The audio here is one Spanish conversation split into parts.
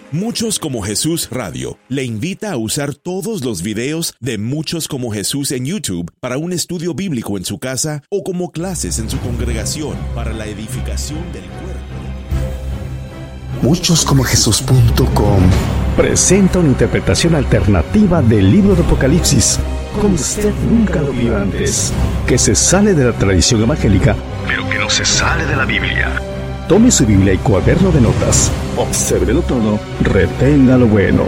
Muchos como Jesús Radio le invita a usar todos los videos de Muchos como Jesús en YouTube para un estudio bíblico en su casa o como clases en su congregación para la edificación del cuerpo. Muchoscomojesus.com presenta una interpretación alternativa del libro de Apocalipsis, como usted nunca lo vio antes, que se sale de la tradición evangélica, pero que no se sale de la Biblia. Tome su Biblia y cuaderno de notas, obsérvelo todo, retenga lo bueno.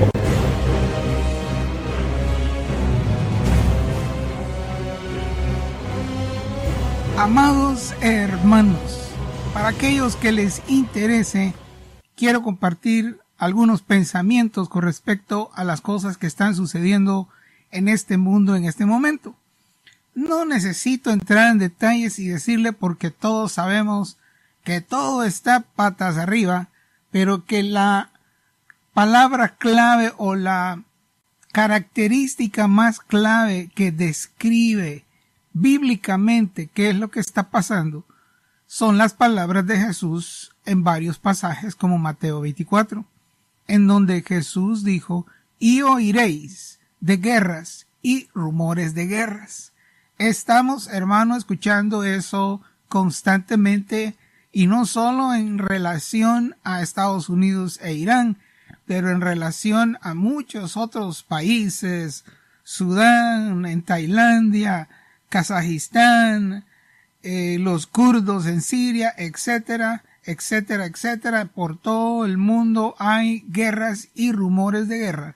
Amados hermanos, para aquellos que les interese, quiero compartir algunos pensamientos con respecto a las cosas que están sucediendo en este mundo en este momento. No necesito entrar en detalles y decirle porque todos sabemos que todo está patas arriba, pero que la palabra clave o la característica más clave que describe bíblicamente qué es lo que está pasando son las palabras de Jesús en varios pasajes como Mateo 24, en donde Jesús dijo: y oiréis de guerras y rumores de guerras. Estamos, hermano, escuchando eso constantemente, y no solo en relación a Estados Unidos e Irán, pero en relación a muchos otros países, Sudán, en Tailandia, Kazajistán, los kurdos en Siria, etcétera, etcétera, etcétera. Por todo el mundo hay guerras y rumores de guerra.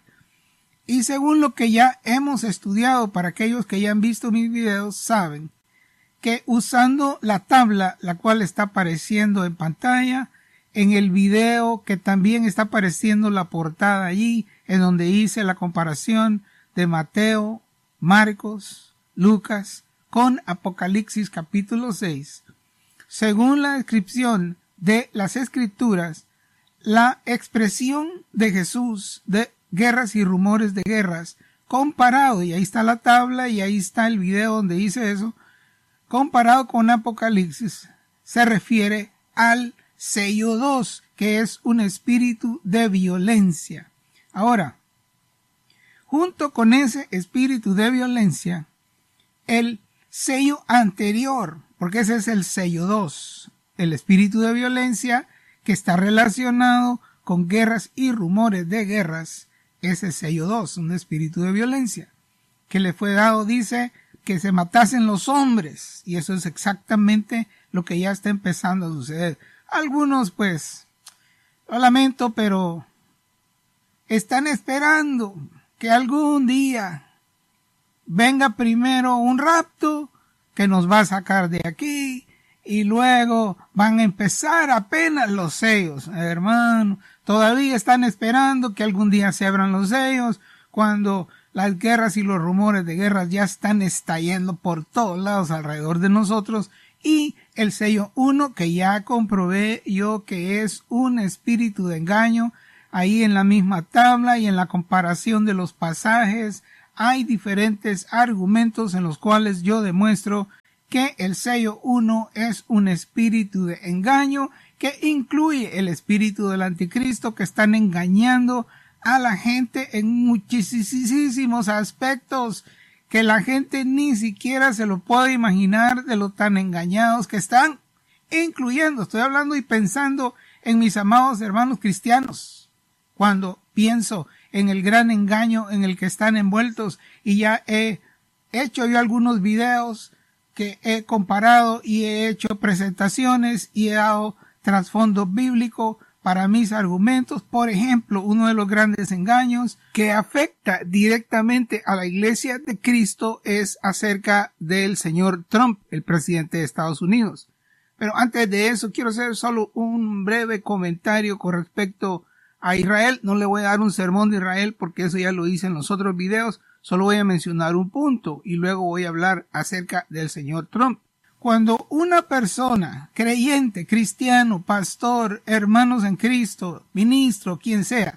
Y según lo que ya hemos estudiado, para aquellos que ya han visto mis videos, saben que usando la tabla, la cual está apareciendo en pantalla, en el video que también está apareciendo la portada allí, en donde hice la comparación de Mateo, Marcos, Lucas, con Apocalipsis capítulo 6. Según la descripción de las Escrituras, la expresión de Jesús de guerras y rumores de guerras, comparado, y ahí está la tabla y ahí está el video donde dice eso, comparado con Apocalipsis, se refiere al sello 2, que es un espíritu de violencia. Ahora, junto con ese espíritu de violencia, el sello anterior, porque ese es el sello 2, el espíritu de violencia que está relacionado con guerras y rumores de guerras, es el sello 2, un espíritu de violencia, que le fue dado, dice, que se matasen los hombres, y eso es exactamente lo que ya está empezando a suceder. Algunos, pues, lo lamento, pero están esperando que algún día venga primero un rapto que nos va a sacar de aquí, y luego van a empezar apenas los sellos. Hermano, todavía están esperando que algún día se abran los sellos, cuando las guerras y los rumores de guerras ya están estallando por todos lados alrededor de nosotros, y el sello 1, que ya comprobé yo que es un espíritu de engaño. Ahí en la misma tabla y en la comparación de los pasajes hay diferentes argumentos en los cuales yo demuestro que el sello 1 es un espíritu de engaño que incluye el espíritu del anticristo, que están engañando a la gente en muchísimos aspectos que la gente ni siquiera se lo puede imaginar de lo tan engañados que están, incluyendo, estoy hablando y pensando en mis amados hermanos cristianos, cuando pienso en el gran engaño en el que están envueltos, y ya he hecho yo algunos videos que he comparado y he hecho presentaciones y he dado trasfondo bíblico para mis argumentos. Por ejemplo, uno de los grandes engaños que afecta directamente a la Iglesia de Cristo es acerca del señor Trump, el presidente de Estados Unidos. Pero antes de eso, quiero hacer solo un breve comentario con respecto a Israel. No le voy a dar un sermón de Israel porque eso ya lo hice en los otros videos. Solo voy a mencionar un punto y luego voy a hablar acerca del señor Trump. Cuando una persona creyente, cristiano, pastor, hermanos en Cristo, ministro, quien sea,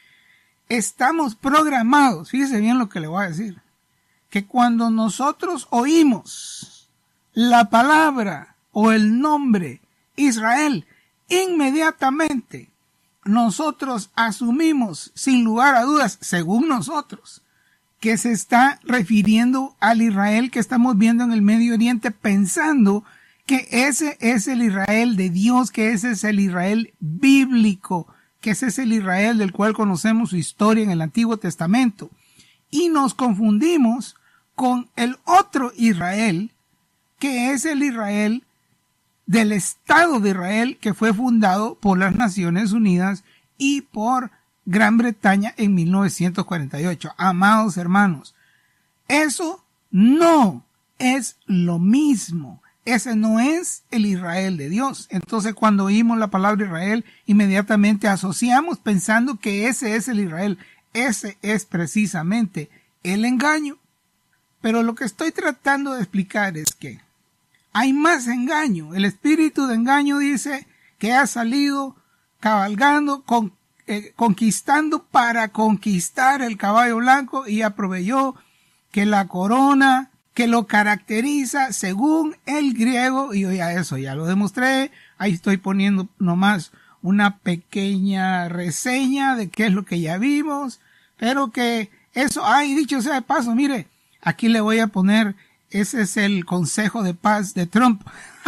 estamos programados, fíjese bien lo que le voy a decir, que cuando nosotros oímos la palabra o el nombre Israel, inmediatamente nosotros asumimos, sin lugar a dudas, según nosotros, que se está refiriendo al Israel que estamos viendo en el Medio Oriente, pensando que ese es el Israel de Dios, que ese es el Israel bíblico, que ese es el Israel del cual conocemos su historia en el Antiguo Testamento. Y nos confundimos con el otro Israel, que es el Israel del Estado de Israel, que fue fundado por las Naciones Unidas y por Gran Bretaña en 1948. Amados hermanos, eso no es lo mismo. Ese no es el Israel de Dios. Entonces, cuando oímos la palabra Israel, inmediatamente asociamos pensando que ese es el Israel. Ese es precisamente el engaño. Pero lo que estoy tratando de explicar es que hay más engaño. El espíritu de engaño dice que ha salido cabalgando, conquistando para conquistar el caballo blanco, y ya proveyó que la corona que lo caracteriza según el griego, y yo ya eso ya lo demostré, ahí estoy poniendo nomás una pequeña reseña de qué es lo que ya vimos, pero que eso, dicho sea de paso, mire, aquí le voy a poner, ese es el Consejo de Paz de Trump.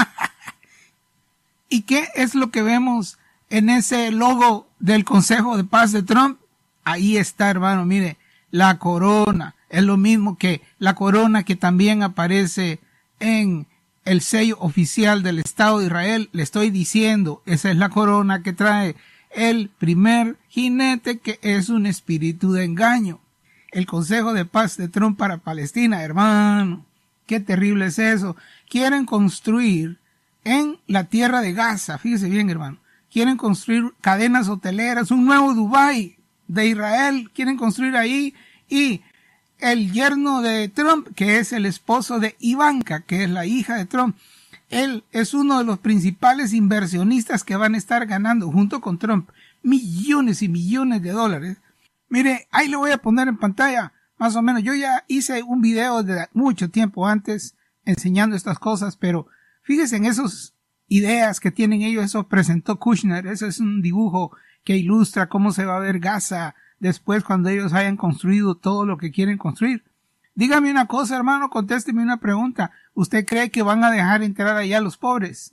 ¿Y qué es lo que vemos en ese logo del Consejo de Paz de Trump? Ahí está, hermano, mire, la corona. Es lo mismo que la corona que también aparece en el sello oficial del Estado de Israel. Le estoy diciendo, esa es la corona que trae el primer jinete, que es un espíritu de engaño. El Consejo de Paz de Trump para Palestina, hermano. Qué terrible es eso. Quieren construir en la tierra de Gaza, fíjese bien, hermano. Quieren construir cadenas hoteleras, un nuevo Dubái de Israel. Quieren construir ahí, y el yerno de Trump, que es el esposo de Ivanka, que es la hija de Trump, él es uno de los principales inversionistas que van a estar ganando junto con Trump millones y millones de dólares. Mire, ahí le voy a poner en pantalla, más o menos. Yo ya hice un video de mucho tiempo antes enseñando estas cosas, pero fíjense en esas ideas que tienen ellos. Eso presentó Kushner. Eso es un dibujo que ilustra cómo se va a ver Gaza después, cuando ellos hayan construido todo lo que quieren construir. Dígame una cosa, hermano, contésteme una pregunta. ¿Usted cree que van a dejar entrar allá a los pobres?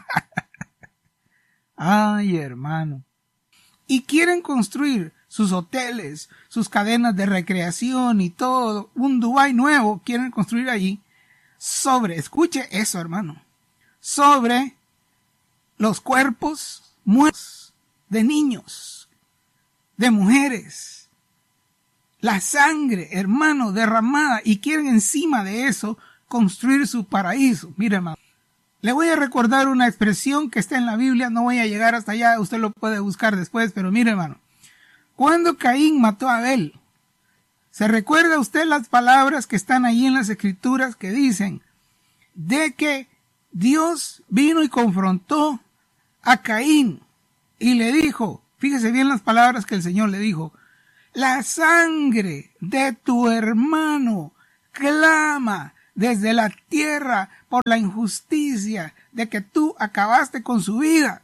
Ay, hermano. Y quieren construir sus hoteles, sus cadenas de recreación y todo, un Dubái nuevo, quieren construir allí sobre, escuche eso, hermano, sobre los cuerpos muertos de niños, de mujeres, la sangre, hermano, derramada, y quieren encima de eso construir su paraíso. Mire, hermano, le voy a recordar una expresión que está en la Biblia. No voy a llegar hasta allá, usted lo puede buscar después, pero mire, hermano, cuando Caín mató a Abel, ¿se recuerda usted las palabras que están ahí en las Escrituras que dicen de que Dios vino y confrontó a Caín y le dijo, fíjese bien las palabras que el Señor le dijo: la sangre de tu hermano clama desde la tierra por la injusticia de que tú acabaste con su vida.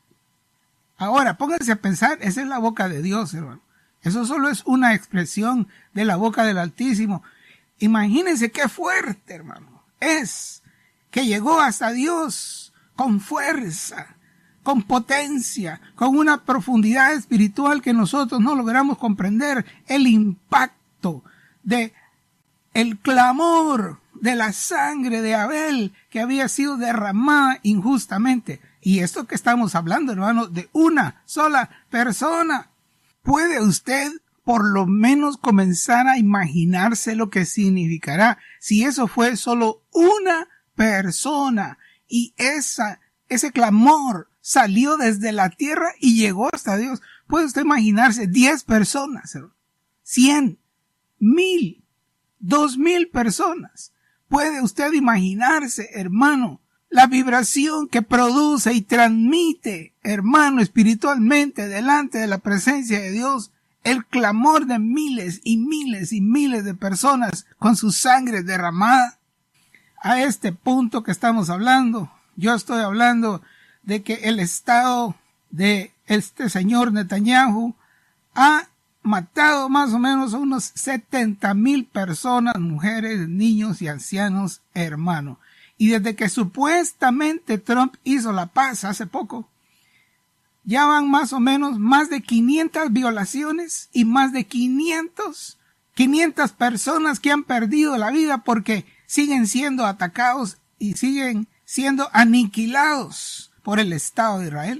Ahora, pónganse a pensar, esa es la boca de Dios, hermano. Eso solo es una expresión de la boca del Altísimo. Imagínense qué fuerte, hermano, es que llegó hasta Dios con fuerza, con potencia, con una profundidad espiritual que nosotros no logramos comprender. El impacto de el clamor de la sangre de Abel que había sido derramada injustamente. Y esto que estamos hablando, hermano, de una sola persona. ¿Puede usted por lo menos comenzar a imaginarse lo que significará si eso fue solo una persona y ese clamor salió desde la tierra y llegó hasta Dios? ¿Puede usted imaginarse 10 personas, 100, 1000, 2000 personas? ¿Puede usted imaginarse, hermano, la vibración que produce y transmite, hermano, espiritualmente delante de la presencia de Dios? El clamor de miles y miles y miles de personas con su sangre derramada. A este punto que estamos hablando, yo estoy hablando de que el Estado de este señor Netanyahu ha matado más o menos a unos 70,000 personas, mujeres, niños y ancianos, hermano. Y desde que supuestamente Trump hizo la paz hace poco, ya van más o menos más de 500 violaciones y más de 500 personas que han perdido la vida porque siguen siendo atacados y siguen siendo aniquilados por el Estado de Israel.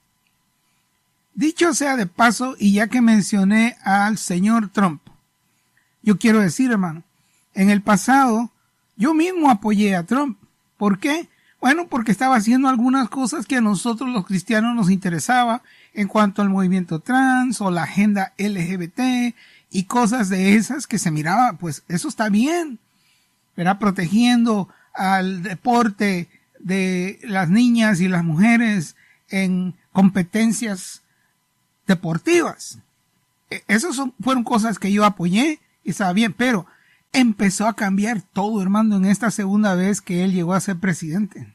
Dicho sea de paso, y ya que mencioné al señor Trump, yo quiero decir, hermano, en el pasado yo mismo apoyé a Trump. ¿Por qué? Bueno, porque estaba haciendo algunas cosas que a nosotros los cristianos nos interesaba en cuanto al movimiento trans o la agenda LGBT y cosas de esas que se miraba, pues eso está bien, ¿verdad? Protegiendo al deporte de las niñas y las mujeres en competencias deportivas. Esas fueron cosas que yo apoyé y estaba bien, pero empezó a cambiar todo, hermano, en esta segunda vez que él llegó a ser presidente.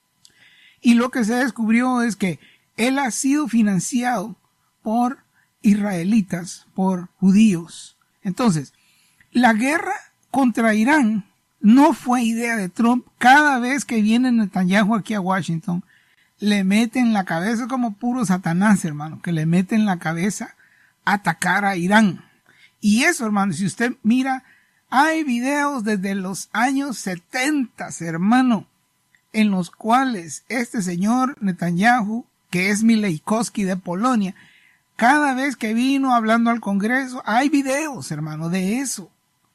Y lo que se descubrió es que él ha sido financiado por israelitas, por judíos. Entonces, la guerra contra Irán no fue idea de Trump. Cada vez que viene Netanyahu aquí a Washington, le mete en la cabeza como puro Satanás, hermano, que le mete en la cabeza atacar a Irán. Y eso, hermano, si usted mira, hay videos desde los años 70, hermano, en los cuales este señor Netanyahu, que es Mileikowski de Polonia, cada vez que vino hablando al Congreso, hay videos, hermano, de eso,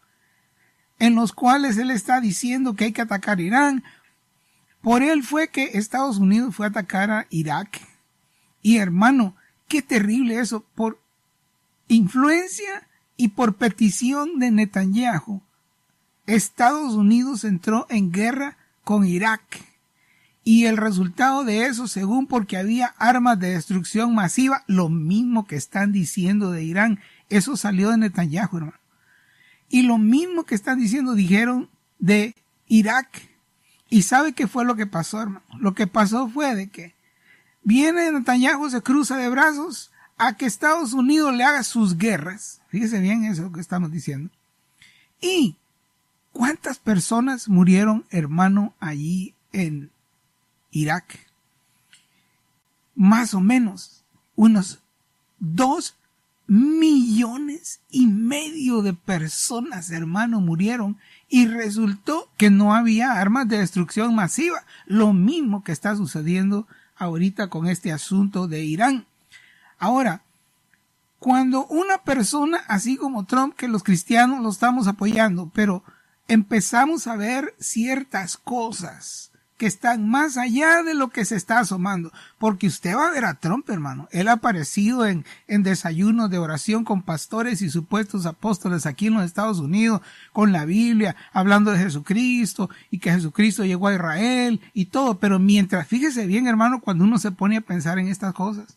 en los cuales él está diciendo que hay que atacar a Irán. Por él fue que Estados Unidos fue a atacar a Irak. Y hermano, qué terrible eso. Por influencia y por petición de Netanyahu, Estados Unidos entró en guerra con Irak. Y el resultado de eso, según porque había armas de destrucción masiva, lo mismo que están diciendo de Irán, eso salió de Netanyahu, hermano. Y lo mismo que están diciendo, dijeron de Irak. ¿Y sabe qué fue lo que pasó, hermano? Lo que pasó fue de que viene Netanyahu, se cruza de brazos a que Estados Unidos le haga sus guerras. Fíjese bien eso que estamos diciendo. ¿Y cuántas personas murieron, hermano, allí en Irak? Más o menos unos 2,5 millones de personas, hermano, murieron. Y resultó que no había armas de destrucción masiva. Lo mismo que está sucediendo ahorita con este asunto de Irán. Ahora, cuando una persona así como Trump, que los cristianos lo estamos apoyando, pero empezamos a ver ciertas cosas que están más allá de lo que se está asomando, porque usted va a ver a Trump, hermano. Él ha aparecido en desayunos de oración con pastores y supuestos apóstoles aquí en los Estados Unidos, con la Biblia, hablando de Jesucristo, y que Jesucristo llegó a Israel y todo, pero mientras, fíjese bien, hermano, cuando uno se pone a pensar en estas cosas,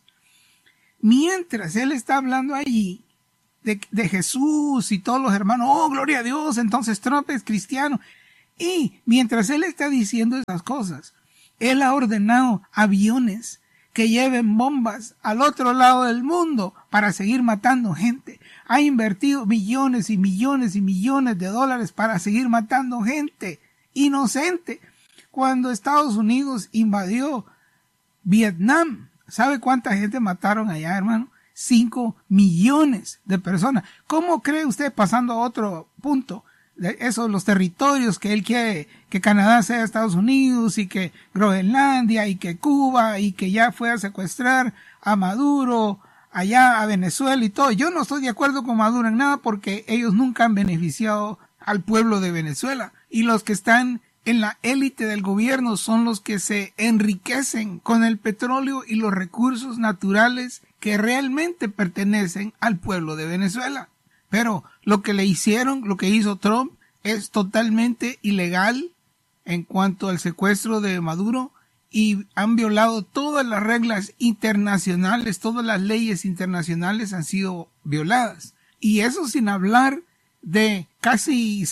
mientras él está hablando allí de Jesús y todos los hermanos, oh, gloria a Dios, entonces Trump es cristiano. Y mientras él está diciendo esas cosas, él ha ordenado aviones que lleven bombas al otro lado del mundo para seguir matando gente. Ha invertido millones y millones y millones de dólares para seguir matando gente inocente. Cuando Estados Unidos invadió Vietnam, ¿sabe cuánta gente mataron allá, hermano? 5 millones de personas. ¿Cómo cree usted, pasando a otro punto, de esos los territorios que él quiere que Canadá sea Estados Unidos y que Groenlandia y que Cuba y que ya fue a secuestrar a Maduro allá a Venezuela y todo? Yo no estoy de acuerdo con Maduro en nada porque ellos nunca han beneficiado al pueblo de Venezuela, y los que están en la élite del gobierno son los que se enriquecen con el petróleo y los recursos naturales que realmente pertenecen al pueblo de Venezuela. Pero lo que le hicieron, lo que hizo Trump, es totalmente ilegal en cuanto al secuestro de Maduro, y han violado todas las reglas internacionales, todas las leyes internacionales han sido violadas. Y eso sin hablar de casi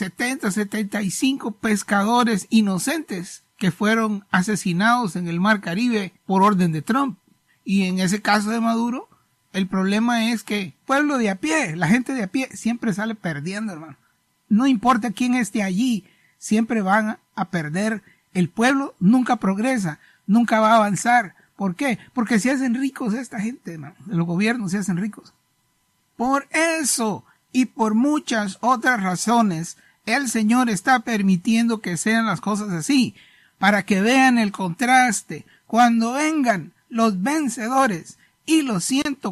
75 pescadores inocentes que fueron asesinados en el Mar Caribe por orden de Trump. Y en ese caso de Maduro, el problema es que pueblo de a pie, la gente de a pie siempre sale perdiendo, hermano. No importa quién esté allí, siempre van a perder. El pueblo nunca progresa, nunca va a avanzar. ¿Por qué? Porque se hacen ricos esta gente, hermano. Los gobiernos se hacen ricos. Por eso y por muchas otras razones, el Señor está permitiendo que sean las cosas así, para que vean el contraste. Cuando vengan los vencedores y los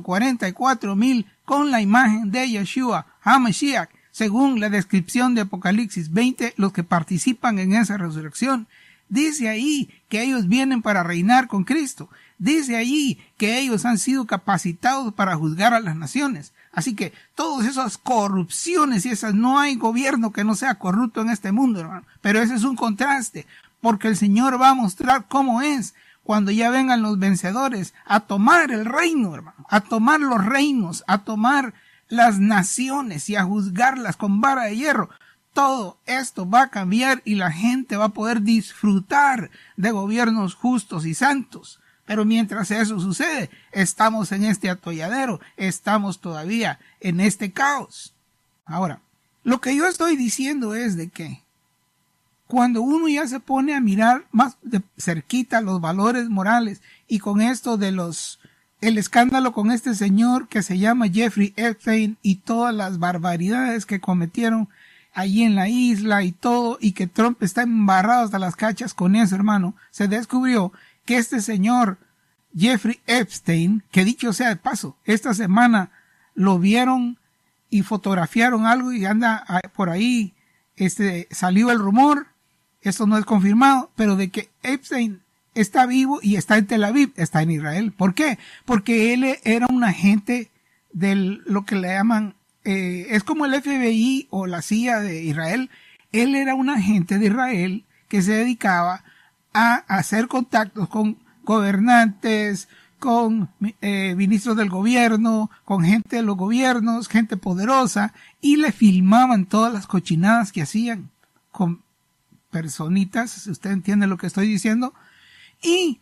144,000 con la imagen de Yeshua HaMashiach, según la descripción de Apocalipsis 20, los que participan en esa resurrección, dice ahí que ellos vienen para reinar con Cristo. Dice allí que ellos han sido capacitados para juzgar a las naciones. Así que todas esas corrupciones y esas, no hay gobierno que no sea corrupto en este mundo, hermano. Pero ese es un contraste, porque el Señor va a mostrar cómo es cuando ya vengan los vencedores a tomar el reino, hermano, a tomar los reinos, a tomar las naciones y a juzgarlas con vara de hierro. Todo esto va a cambiar y la gente va a poder disfrutar de gobiernos justos y santos. Pero mientras eso sucede, estamos en este atolladero, estamos todavía en este caos. Ahora, lo que yo estoy diciendo es de que cuando uno ya se pone a mirar más de cerquita los valores morales y con esto de el escándalo con este señor que se llama Jeffrey Epstein y todas las barbaridades que cometieron allí en la isla y todo, y que Trump está embarrado hasta las cachas con eso, hermano, se descubrió que este señor Jeffrey Epstein, que dicho sea de paso, esta semana lo vieron y fotografiaron algo y anda por ahí, salió el rumor, esto no es confirmado, pero de que Epstein está vivo y está en Tel Aviv, está en Israel. ¿Por qué? Porque él era un agente de lo que le llaman, es como el FBI o la CIA de Israel. Él era un agente de Israel que se dedicaba a hacer contactos con gobernantes, con ministros del gobierno, con gente de los gobiernos, gente poderosa, y le filmaban todas las cochinadas que hacían con personitas, si usted entiende lo que estoy diciendo, y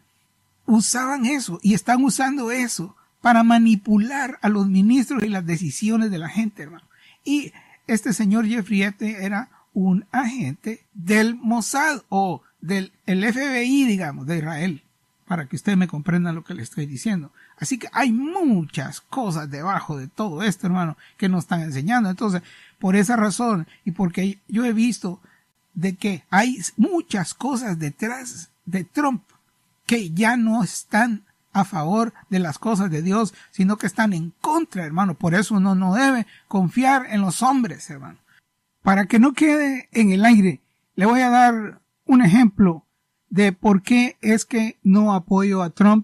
usaban eso, y están usando eso para manipular a los ministros y las decisiones de la gente, hermano. Y este señor Jeffrey Epstein era un agente del Mossad o del FBI, digamos, de Israel, para que usted me comprenda lo que le estoy diciendo. Así que hay muchas cosas debajo de todo esto, hermano, que nos están enseñando. Entonces, por esa razón, y porque yo he visto de que hay muchas cosas detrás de Trump que ya no están a favor de las cosas de Dios, sino que están en contra, hermano. Por eso uno no debe confiar en los hombres, hermano. Para que no quede en el aire, le voy a dar un ejemplo de por qué es que no apoyo a Trump.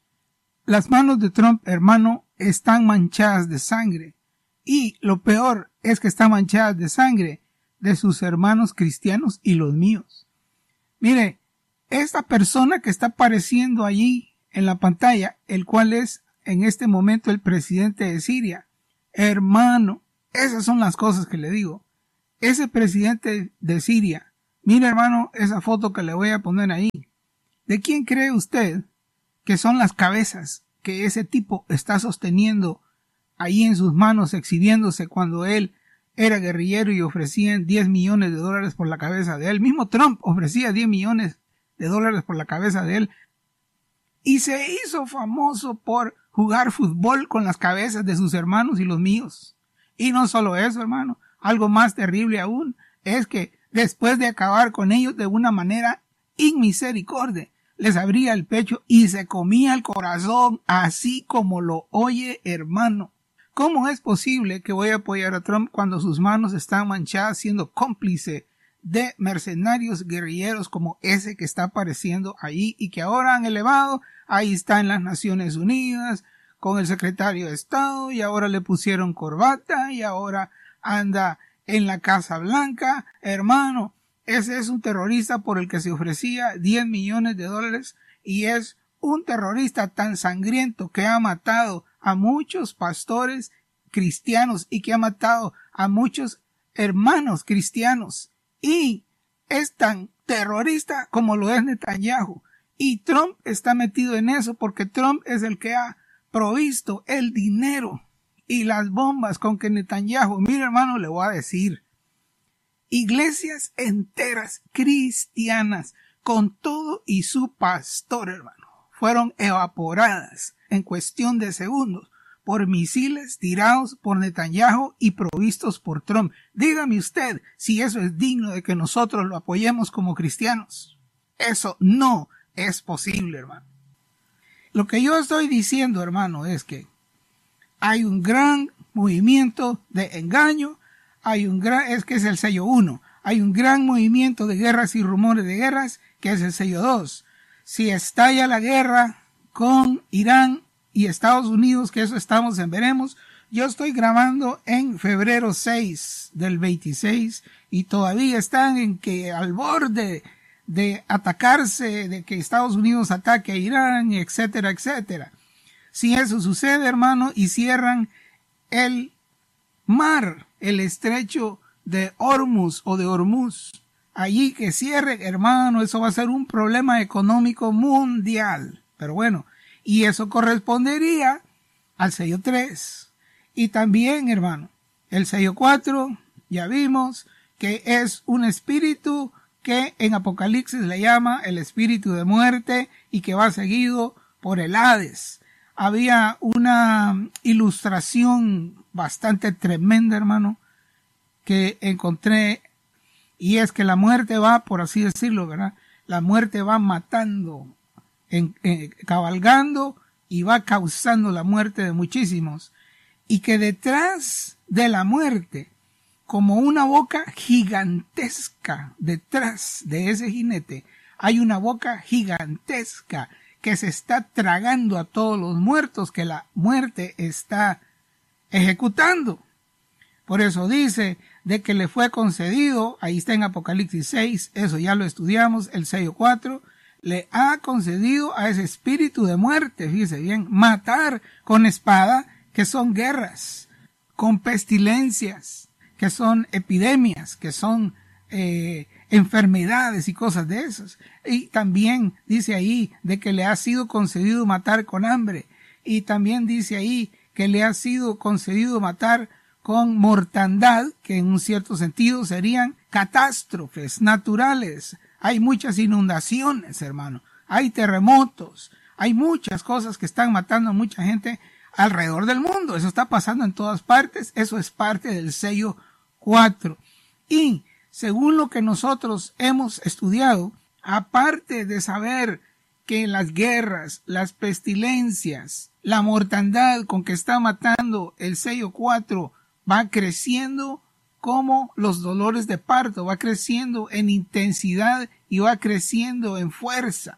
Las manos de Trump, hermano, están manchadas de sangre. Y lo peor es que están manchadas de sangre de sus hermanos cristianos y los míos. Mire, esta persona que está apareciendo allí en la pantalla, el cual es en este momento el presidente de Siria, hermano, esas son las cosas que le digo. Ese presidente de Siria, mire, hermano, esa foto que le voy a poner ahí. ¿De quién cree usted que son las cabezas que ese tipo está sosteniendo ahí en sus manos, exhibiéndose cuando él era guerrillero y ofrecían $10 millones por la cabeza de él? Mismo Trump ofrecía $10 millones por la cabeza de él. Y se hizo famoso por jugar fútbol con las cabezas de sus hermanos y los míos. Y no solo eso, hermano. Algo más terrible aún es que después de acabar con ellos de una manera inmisericordia, les abría el pecho y se comía el corazón, así como lo oye, hermano. ¿Cómo es posible que voy a apoyar a Trump cuando sus manos están manchadas siendo cómplice de mercenarios guerrilleros como ese que está apareciendo ahí y que ahora han elevado? Ahí está en las Naciones Unidas con el secretario de Estado y ahora le pusieron corbata y ahora anda en la Casa Blanca. Hermano, ese es un terrorista por el que se ofrecía $10 millones y es un terrorista tan sangriento que ha matado a muchos pastores cristianos y que ha matado a muchos hermanos cristianos, y es tan terrorista como lo es Netanyahu. Y Trump está metido en eso porque Trump es el que ha provisto el dinero y las bombas con que Netanyahu, mire hermano, le voy a decir, iglesias enteras cristianas con todo y su pastor, hermano, fueron evaporadas en cuestión de segundos por misiles tirados por Netanyahu y provistos por Trump. Dígame usted si eso es digno de que nosotros lo apoyemos como cristianos. Eso no es posible, hermano. Lo que yo estoy diciendo, hermano, es que hay un gran movimiento de engaño, es que es el sello 1. Hay un gran movimiento de guerras y rumores de guerras, que es el sello 2. Si estalla la guerra con Irán y Estados Unidos, que eso estamos en veremos, yo estoy grabando en febrero 6 del 26 y todavía están en que al borde de atacarse, de que Estados Unidos ataque a Irán, etcétera, etcétera. Si eso sucede, hermano, y cierran el mar, el estrecho de Hormuz o de Hormuz, allí que cierre, hermano, eso va a ser un problema económico mundial. Pero bueno, y eso correspondería al sello 3. Y también, hermano, el sello 4, ya vimos que es un espíritu que en Apocalipsis le llama el espíritu de muerte y que va seguido por el Hades. Había una ilustración bastante tremenda, hermano, que encontré, y es que la muerte va, por así decirlo, ¿verdad? La muerte va matando, cabalgando y va causando la muerte de muchísimos. Y que detrás de la muerte, como una boca gigantesca detrás de ese jinete, hay una boca gigantesca que se está tragando a todos los muertos que la muerte está ejecutando. Por eso dice de que le fue concedido, ahí está en Apocalipsis 6, eso ya lo estudiamos, el sello 4, le ha concedido a ese espíritu de muerte, fíjese bien, matar con espada, que son guerras, con pestilencias, que son epidemias, que son enfermedades y cosas de esas. Y también dice ahí de que le ha sido concedido matar con hambre. Y también dice ahí que le ha sido concedido matar con mortandad, que en un cierto sentido serían catástrofes naturales. Hay muchas inundaciones, hermano. Hay terremotos. Hay muchas cosas que están matando a mucha gente alrededor del mundo. Eso está pasando en todas partes. Eso es parte del sello 4. Y según lo que nosotros hemos estudiado, aparte de saber que las guerras, las pestilencias, la mortandad con que está matando el sello 4 va creciendo como los dolores de parto, va creciendo en intensidad y va creciendo en fuerza.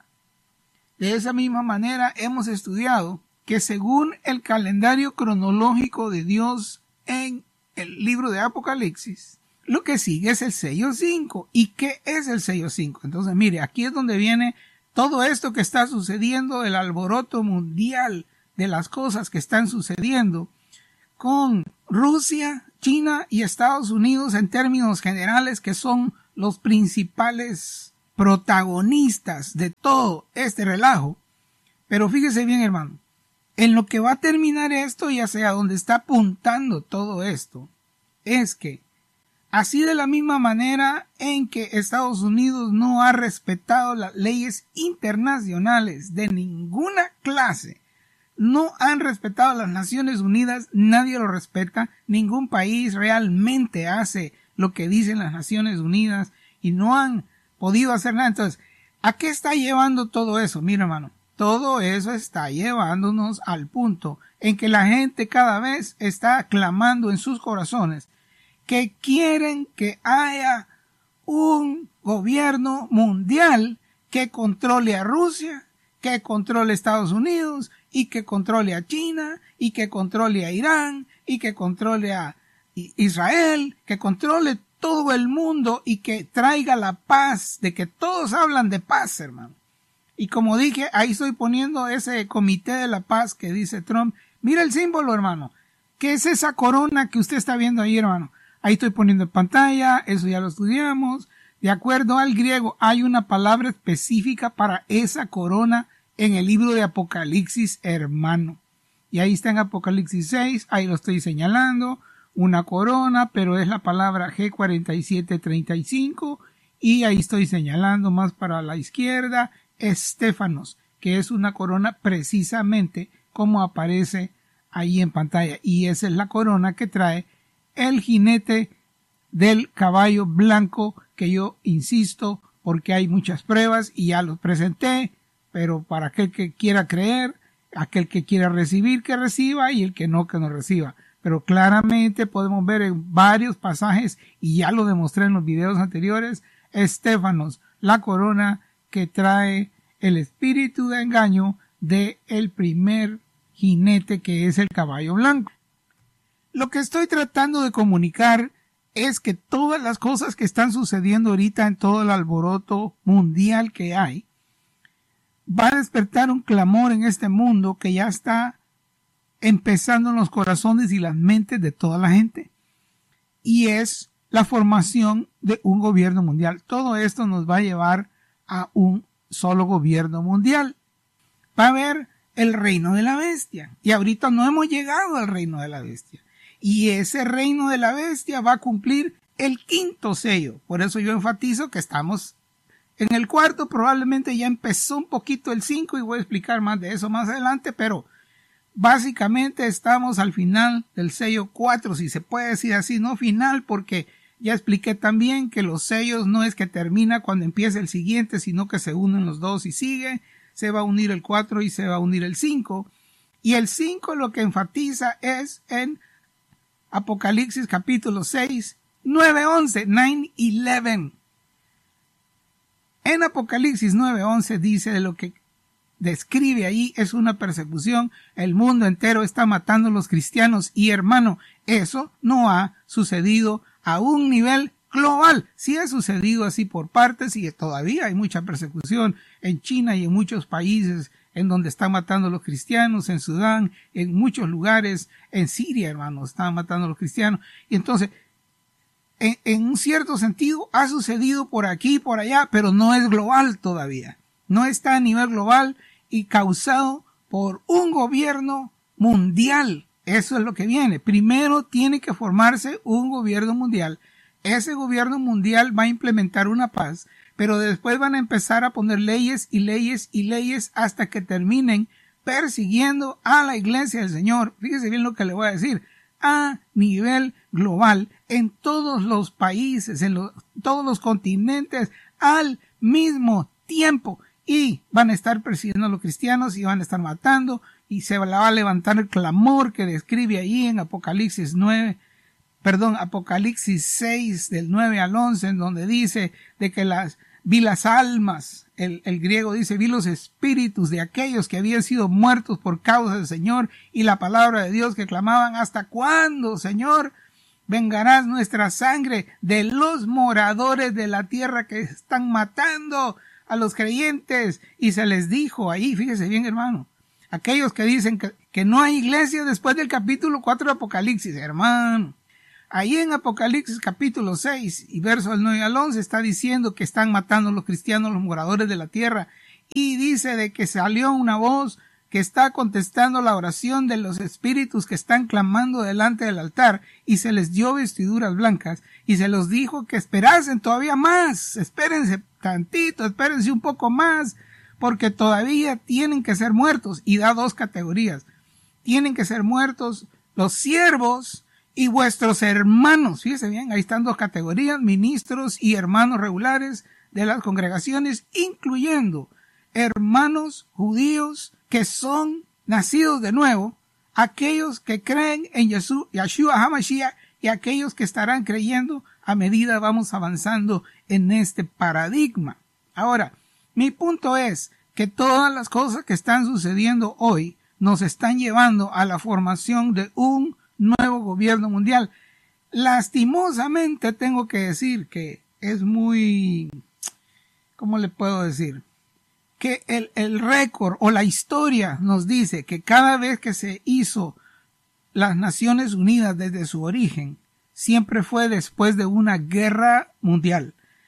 De esa misma manera hemos estudiado que según el calendario cronológico de Dios en el libro de Apocalipsis, lo que sigue es el sello 5. ¿Y qué es el sello 5? Entonces, mire, aquí es donde viene todo esto que está sucediendo, el alboroto mundial de las cosas que están sucediendo con Rusia, China y Estados Unidos en términos generales, que son los principales protagonistas de todo este relajo. Pero fíjese bien, hermano, en lo que va a terminar esto y hacia donde está apuntando todo esto, es que así de la misma manera en que Estados Unidos no ha respetado las leyes internacionales de ninguna clase, no han respetado las Naciones Unidas, nadie lo respeta, ningún país realmente hace lo que dicen las Naciones Unidas y no han podido hacer nada. Entonces, ¿a qué está llevando todo eso? Mira, hermano, todo eso está llevándonos al punto en que la gente cada vez está clamando en sus corazones que quieren que haya un gobierno mundial que controle a Rusia, que controle a Estados Unidos y que controle a China y que controle a Irán y que controle a Israel, que controle todo el mundo y que traiga la paz, de que todos hablan de paz, hermano. Y como dije, ahí estoy poniendo ese comité de la paz que dice Trump. Mira el símbolo, hermano. ¿Qué es esa corona que usted está viendo ahí, hermano? Ahí estoy poniendo en pantalla, eso ya lo estudiamos. De acuerdo al griego, hay una palabra específica para esa corona en el libro de Apocalipsis, hermano. Y ahí está en Apocalipsis 6, ahí lo estoy señalando, una corona, pero es la palabra G4735, y ahí estoy señalando más para la izquierda, estéfanos, que es una corona precisamente como aparece ahí en pantalla. Y esa es la corona que trae el jinete del caballo blanco, que yo insisto, porque hay muchas pruebas y ya los presenté, pero para aquel que quiera creer, aquel que quiera recibir, que reciba, y el que no reciba. Pero claramente podemos ver en varios pasajes, y ya lo demostré en los videos anteriores, estéfanos, la corona que trae el espíritu de engaño de el primer jinete, que es el caballo blanco. Lo que estoy tratando de comunicar es que todas las cosas que están sucediendo ahorita en todo el alboroto mundial que hay, va a despertar un clamor en este mundo que ya está empezando en los corazones y las mentes de toda la gente. Y es la formación de un gobierno mundial. Todo esto nos va a llevar a un solo gobierno mundial. Va a haber el reino de la bestia. Y ahorita no hemos llegado al reino de la bestia. Y ese reino de la bestia va a cumplir el 5º sello. Por eso yo enfatizo que estamos en el 4º. Probablemente ya empezó un poquito el 5 y voy a explicar más de eso más adelante, pero básicamente estamos al final del sello 4, si se puede decir así, no final, porque ya expliqué también que los sellos no es que termina cuando empieza el siguiente, sino que se unen los dos y sigue, se va a unir el 4 y se va a unir el 5. Y el 5 lo que enfatiza es en Apocalipsis capítulo 6, 9:11, 9:11. En Apocalipsis 9:11 dice de lo que describe ahí es una persecución, el mundo entero está matando a los cristianos y hermano, eso no ha sucedido a un nivel global, sí ha sucedido así por partes y todavía hay mucha persecución en China y en muchos países en donde están matando a los cristianos, en Sudán, en muchos lugares, en Siria, hermanos, están matando a los cristianos. Y entonces, en un cierto sentido, ha sucedido por aquí y por allá, pero no es global todavía. No está a nivel global y causado por un gobierno mundial. Eso es lo que viene. Primero tiene que formarse un gobierno mundial. Ese gobierno mundial va a implementar una paz, pero después van a empezar a poner leyes y leyes y leyes hasta que terminen persiguiendo a la iglesia del Señor. Fíjese bien lo que le voy a decir. A nivel global, en todos los países, todos los continentes, al mismo tiempo. Y van a estar persiguiendo a los cristianos y van a estar matando. Y se va a levantar el clamor que describe ahí en Apocalipsis 6 del 9 al 11, en donde dice de que vi las almas, el griego dice, vi los espíritus de aquellos que habían sido muertos por causa del Señor y la palabra de Dios, que clamaban, ¿hasta cuándo, Señor, vengarás nuestra sangre de los moradores de la tierra que están matando a los creyentes? Y se les dijo ahí, fíjese bien, hermano, aquellos que dicen que no hay iglesia después del capítulo 4 de Apocalipsis, hermano. Ahí en Apocalipsis capítulo 6 y versos del 9 al 11 está diciendo que están matando a los cristianos, los moradores de la tierra. Y dice de que salió una voz que está contestando la oración de los espíritus que están clamando delante del altar, y se les dio vestiduras blancas y se los dijo que esperasen todavía más, espérense tantito, espérense un poco más, porque todavía tienen que ser muertos. Y da 2 categorías. Tienen que ser muertos los siervos y vuestros hermanos. Fíjense bien, ahí están 2 categorías, ministros y hermanos regulares de las congregaciones, incluyendo hermanos judíos que son nacidos de nuevo, aquellos que creen en Yeshua HaMashiach y aquellos que estarán creyendo a medida vamos avanzando en este paradigma. Ahora, mi punto es que todas las cosas que están sucediendo hoy nos están llevando a la formación de un nuevo gobierno mundial. Lastimosamente tengo que decir que es muy, ¿cómo le puedo decir? Que el récord o la historia nos dice que cada vez que se hizo las Naciones Unidas desde su origen, siempre fue después de una guerra mundial.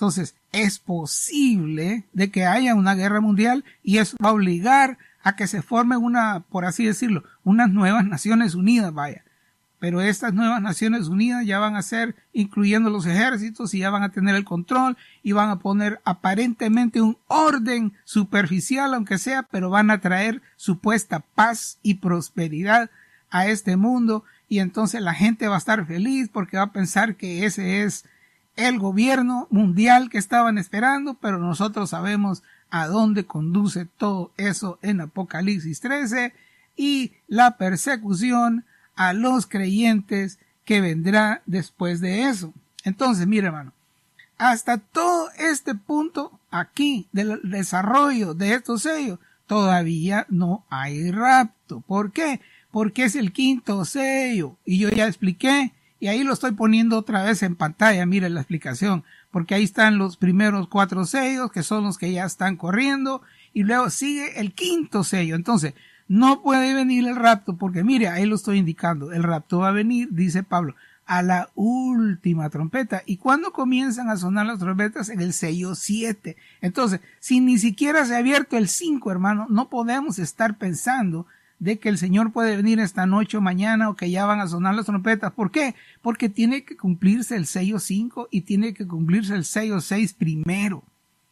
Entonces, es posible de que haya una guerra mundial y eso va a obligar a que se forme por así decirlo, unas nuevas Naciones Unidas, vaya. Pero estas nuevas Naciones Unidas ya van a ser, incluyendo los ejércitos, y ya van a tener el control y van a poner aparentemente un orden superficial, aunque sea, pero van a traer supuesta paz y prosperidad a este mundo, y entonces la gente va a estar feliz porque va a pensar que ese es el gobierno mundial que estaban esperando, pero nosotros sabemos a dónde conduce todo eso en Apocalipsis 13 y la persecución a los creyentes que vendrá después de eso. Entonces, mire, hermano, hasta todo este punto aquí del desarrollo de estos sellos, todavía no hay rapto. ¿Por qué? Porque es el quinto sello, y yo ya expliqué, y ahí lo estoy poniendo otra vez en pantalla, mire la explicación, porque ahí están los primeros 4 sellos, que son los que ya están corriendo, y luego sigue el quinto sello. Entonces, no puede venir el rapto, porque mire, ahí lo estoy indicando, el rapto va a venir, dice Pablo, a la última trompeta. ¿Y cuándo comienzan a sonar las trompetas? En el sello 7. Entonces, si ni siquiera se ha abierto el 5, hermano, no podemos estar pensando de que el Señor puede venir esta noche o mañana, o que ya van a sonar las trompetas. ¿Por qué? Porque tiene que cumplirse el sello 5 y tiene que cumplirse el sello 6 primero.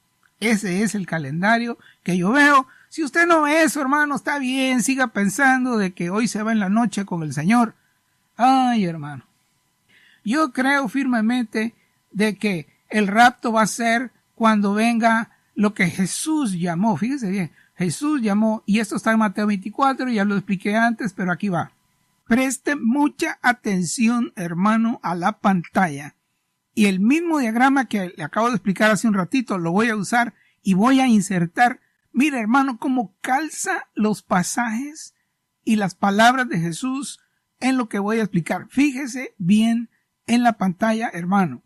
Ese es el calendario que yo veo. Si usted no ve eso, hermano, está bien, siga pensando de que hoy se va en la noche con el Señor. Ay, hermano, yo creo firmemente de que el rapto va a ser cuando venga lo que Jesús llamó. Fíjese bien, Jesús llamó, y esto está en Mateo 24, ya lo expliqué antes, pero aquí va. Preste mucha atención, hermano, a la pantalla. Y el mismo diagrama que le acabo de explicar hace un ratito, lo voy a usar y voy a insertar. Mire, hermano, cómo calza los pasajes y las palabras de Jesús en lo que voy a explicar. Fíjese bien en la pantalla, hermano.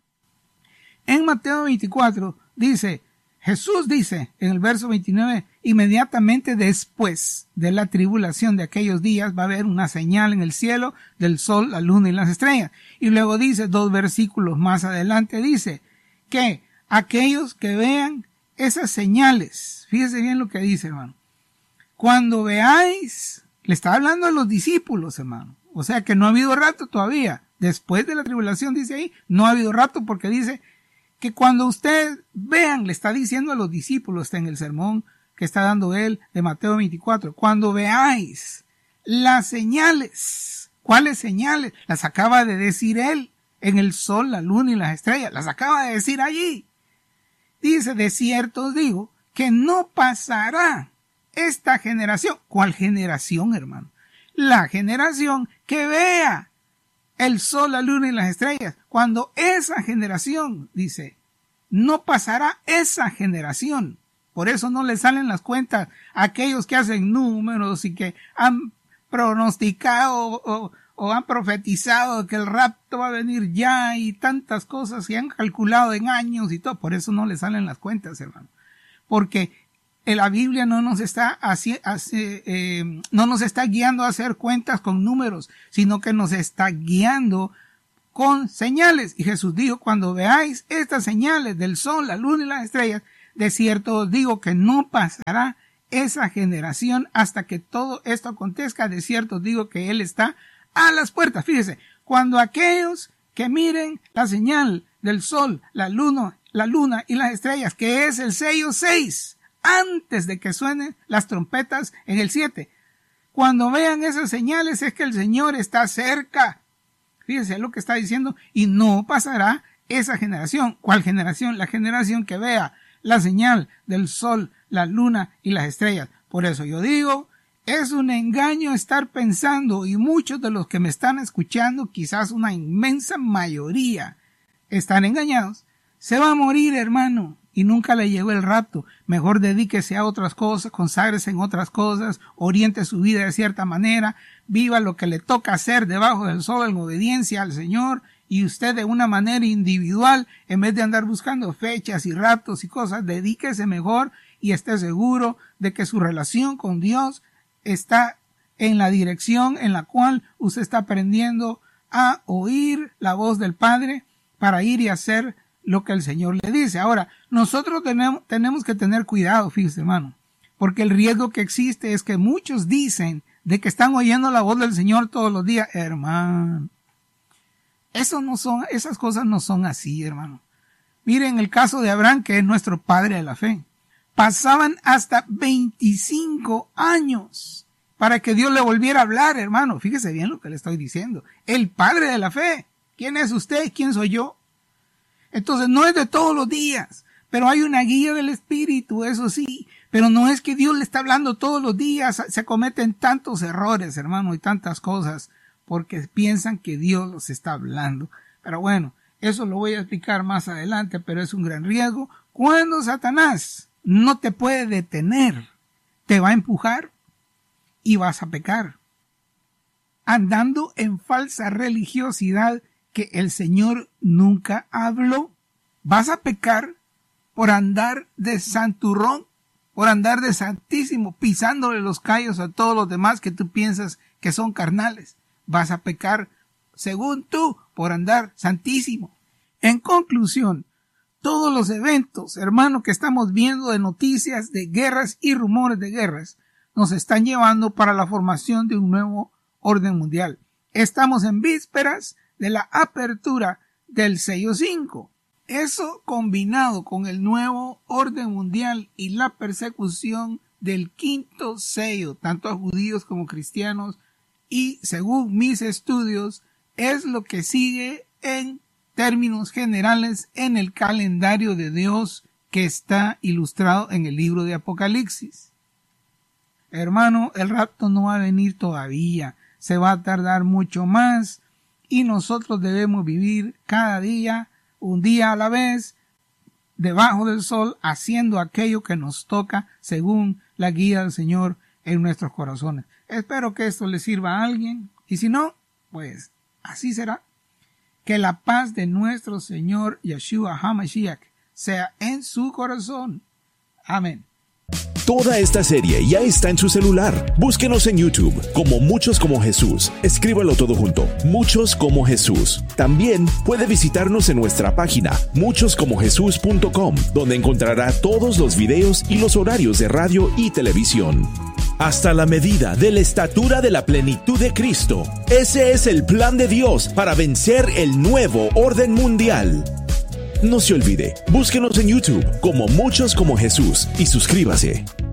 En Mateo 24 dice, Jesús dice en el verso 29, inmediatamente después de la tribulación de aquellos días va a haber una señal en el cielo del sol, la luna y las estrellas. Y luego dice, 2 versículos más adelante, dice que aquellos que vean esas señales, fíjese bien lo que dice, hermano, cuando veáis, le está hablando a los discípulos, hermano, o sea que no ha habido rapto todavía, después de la tribulación dice ahí, no ha habido rapto, porque dice que cuando ustedes vean, le está diciendo a los discípulos, está en el sermón que está dando él de Mateo 24, cuando veáis las señales. ¿Cuáles señales? Las acaba de decir él, en el sol, la luna y las estrellas, las acaba de decir allí. Dice, de cierto os digo, que no pasará esta generación. ¿Cuál generación, hermano? La generación que vea el sol, la luna y las estrellas. Cuando esa generación, dice, no pasará esa generación. Por eso no le salen las cuentas a aquellos que hacen números y que han pronosticado o han profetizado que el rapto va a venir ya y tantas cosas que han calculado en años y todo. Por eso no le salen las cuentas, hermano. Porque la Biblia no nos está no nos está guiando a hacer cuentas con números, sino que nos está guiando con señales. Y Jesús dijo, cuando veáis estas señales del sol, la luna y las estrellas, de cierto os digo que no pasará esa generación hasta que todo esto acontezca. De cierto os digo que Él está a las puertas. Fíjese, cuando aquellos que miren la señal del sol, la luna y las estrellas, que es el sello 6, antes de que suenen las trompetas en el 7, cuando vean esas señales es que el Señor está cerca. Fíjese lo que está diciendo, y no pasará esa generación. ¿Cuál generación? La generación que vea la señal del sol, la luna y las estrellas. Por eso yo digo, es un engaño estar pensando, y muchos de los que me están escuchando, quizás una inmensa mayoría, están engañados. Se va a morir, hermano, y nunca le llegó el rapto. Mejor dedíquese a otras cosas, conságrese en otras cosas, oriente su vida de cierta manera, viva lo que le toca hacer debajo del sol en obediencia al Señor, y usted de una manera individual, en vez de andar buscando fechas y raptos y cosas, dedíquese mejor y esté seguro de que su relación con Dios está en la dirección en la cual usted está aprendiendo a oír la voz del Padre para ir y hacer lo que el Señor le dice. Ahora, nosotros tenemos que tener cuidado, fíjese, hermano, porque el riesgo que existe es que muchos dicen de que están oyendo la voz del Señor todos los días. Hermano, esas cosas no son así, hermano. Miren el caso de Abraham, que es nuestro padre de la fe. Pasaban hasta 25 años para que Dios le volviera a hablar, hermano. Fíjese bien lo que le estoy diciendo. El padre de la fe. ¿Quién es usted? ¿Quién soy yo? Entonces no es de todos los días, pero hay una guía del Espíritu, eso sí. Pero no es que Dios le está hablando todos los días. Se cometen tantos errores, hermano, y tantas cosas, porque piensan que Dios los está hablando. Pero bueno, eso lo voy a explicar más adelante, pero es un gran riesgo. Cuando Satanás no te puede detener, te va a empujar y vas a pecar, andando en falsa religiosidad que el Señor nunca habló. Vas a pecar por andar de santurrón, por andar de santísimo, pisándole los callos a todos los demás que tú piensas que son carnales. Vas a pecar, según tú, por andar santísimo. En conclusión, todos los eventos, hermano, que estamos viendo de noticias de guerras y rumores de guerras, nos están llevando para la formación de un nuevo orden mundial. Estamos en vísperas de la apertura del sello 5. Eso combinado con el nuevo orden mundial y la persecución del quinto sello, tanto a judíos como cristianos, y según mis estudios, es lo que sigue en términos generales en el calendario de Dios que está ilustrado en el libro de Apocalipsis. Hermano, el rapto no va a venir todavía, se va a tardar mucho más y nosotros debemos vivir cada día, un día a la vez, debajo del sol, haciendo aquello que nos toca según la guía del Señor en nuestros corazones. Espero que esto le sirva a alguien y si no, pues así será. Que la paz de nuestro Señor Yeshua HaMashiach sea en su corazón. Amén. Toda esta serie ya está en su celular. Búsquenos en YouTube como Muchos como Jesús. Escríbalo todo junto, Muchos como Jesús. También puede visitarnos en nuestra página muchoscomojesus.com, donde encontrará todos los videos y los horarios de radio y televisión. Hasta la medida de la estatura de la plenitud de Cristo. Ese es el plan de Dios para vencer el nuevo orden mundial. No se olvide, búsquenos en YouTube como Muchos como Jesús y suscríbase.